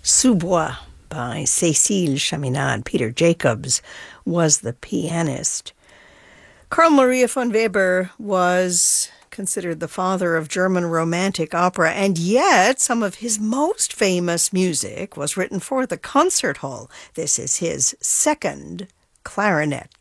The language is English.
Sous-Bois by Cécile Chaminade. Peter Jacobs was the pianist. Carl Maria von Weber was considered the father of German Romantic opera, and yet some of his most famous music was written for the concert hall. This is his second clarinet